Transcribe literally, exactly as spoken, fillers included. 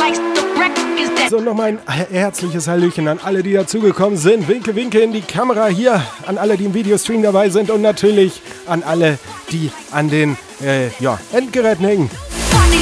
So, nochmal ein herzliches Hallöchen an alle, die dazugekommen sind. Winke, winke in die Kamera hier, an alle, die im Videostream dabei sind und natürlich an alle, die an den äh, ja, Endgeräten hängen.